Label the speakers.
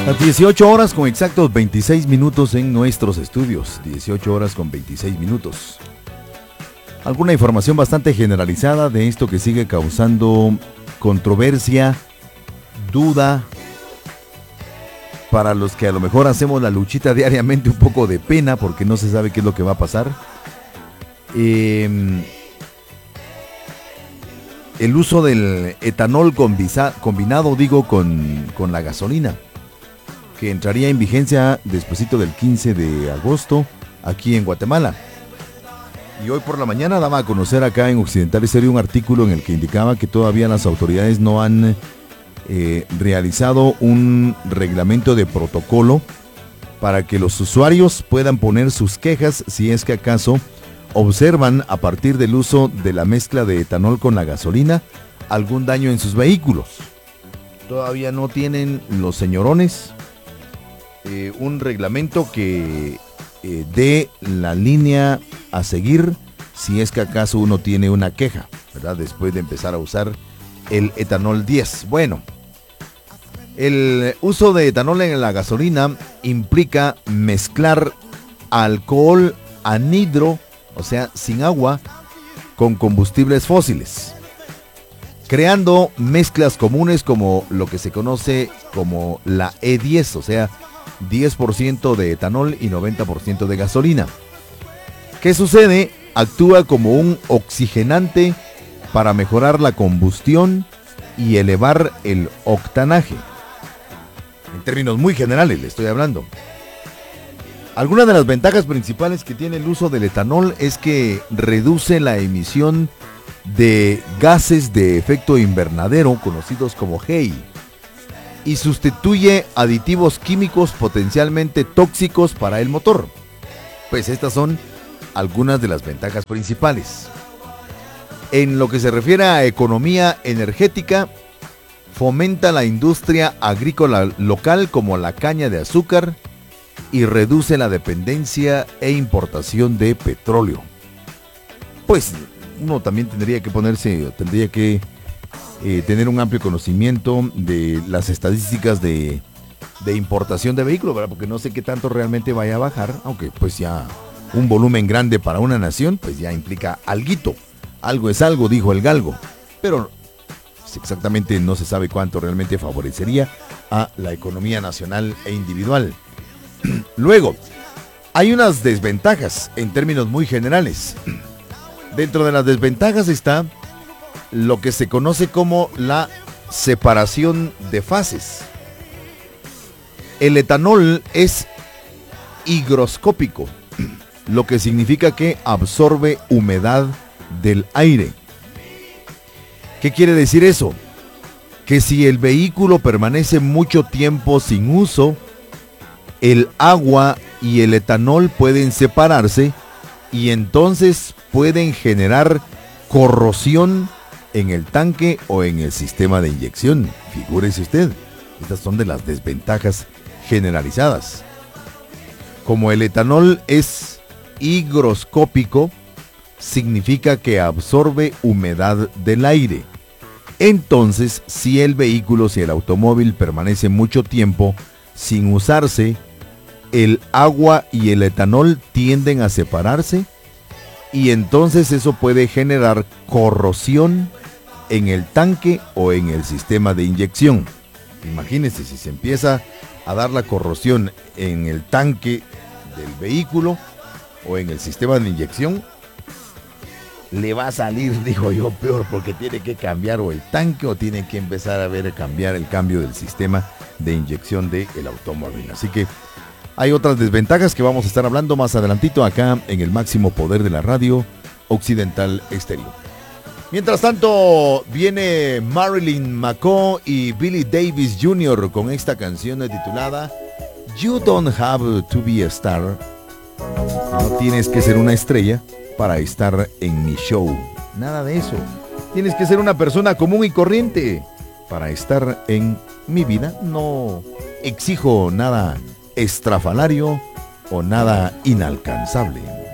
Speaker 1: Las 18 horas con exactos 26 minutos en nuestros estudios. 18 horas con 26 minutos. Alguna información bastante generalizada de esto que sigue causando controversia, duda, para los que a lo mejor hacemos la luchita diariamente, un poco de pena porque no se sabe qué es lo que va a pasar. El uso del etanol combinado, con la gasolina, que entraría en vigencia despuesito del 15 de agosto aquí en Guatemala. Y hoy por la mañana daba a conocer acá en Occidental Estéreo un artículo en el que indicaba que todavía las autoridades no han realizado un reglamento de protocolo para que los usuarios puedan poner sus quejas si es que acaso observan a partir del uso de la mezcla de etanol con la gasolina algún daño en sus vehículos. Todavía no tienen los señorones un reglamento que dé la línea a seguir si es que acaso uno tiene una queja, ¿verdad? Después de empezar a usar el etanol 10. Bueno, el uso de etanol en la gasolina implica mezclar alcohol anhidro, o sea, sin agua, con combustibles fósiles, creando mezclas comunes como lo que se conoce como la E10, o sea, 10% de etanol y 90% de gasolina. ¿Qué sucede? Actúa como un oxigenante para mejorar la combustión y elevar el octanaje. En términos muy generales le estoy hablando. Algunas de las ventajas principales que tiene el uso del etanol es que reduce la emisión de gases de efecto invernadero, conocidos como GEI, y sustituye aditivos químicos potencialmente tóxicos para el motor. Pues estas son algunas de las ventajas principales. En lo que se refiere a economía energética, fomenta la industria agrícola local como la caña de azúcar y reduce la dependencia e importación de petróleo. Pues uno también tendría que tener un amplio conocimiento de las estadísticas de importación de vehículos, ¿verdad? Porque no sé qué tanto realmente vaya a bajar, aunque pues ya un volumen grande para una nación, pues ya implica alguito. Algo es algo, dijo el galgo, pero exactamente no se sabe cuánto realmente favorecería a la economía nacional e individual. Luego, hay unas desventajas en términos muy generales. Dentro de las desventajas está lo que se conoce como la separación de fases. El etanol es higroscópico, lo que significa que absorbe humedad del aire. ¿Qué quiere decir eso? Que si el vehículo permanece mucho tiempo sin uso, el agua y el etanol pueden separarse y entonces pueden generar corrosión en el tanque o en el sistema de inyección. Figúrese usted, estas son de las desventajas generalizadas. Como el etanol es higroscópico, significa que absorbe humedad del aire. Entonces, si el automóvil permanece mucho tiempo sin usarse, el agua y el etanol tienden a separarse y entonces eso puede generar corrosión en el tanque o en el sistema de inyección. Imagínense, si se empieza a dar la corrosión en el tanque del vehículo o en el sistema de inyección, le va a salir, digo yo, peor, porque tiene que cambiar o el tanque o tiene que empezar a cambiar el cambio del sistema de inyección del automóvil. Así que hay otras desventajas que vamos a estar hablando más adelantito acá en el máximo poder de la radio Occidental Estéreo. Mientras tanto, viene Marilyn McCoo y Billy Davis Jr. con esta canción titulada You Don't Have to Be a Star. No tienes que ser una estrella para estar en mi show. Nada de eso. Tienes que ser una persona común y corriente para estar en mi vida. No exijo nada estrafalario o nada inalcanzable.